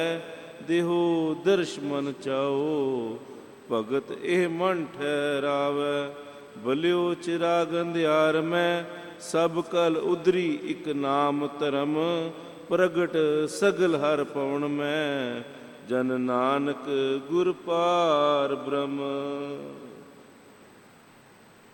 ਦੇਹੋ ਦਰਸ਼ ਮਨ ਚਾਓ, ਭਗਤ ਇਹ ਮਨ ਠਹਿਰਾਵੈ। ਬਲਿਓ ਚਿਰਾਗ ਅੰਧਿਆਰ ਮੈਂ, ਸਭ ਕਲ ਉਦਰੀ ਇਕ ਨਾਮ ਧਰਮ। ਪ੍ਰਗਟ ਸਗਲ ਹਰ ਪਵਨ ਮੈਂ, ਜਨ ਨਾਨਕ ਗੁਰ ਪਾਰ ਬ੍ਰਹਮ।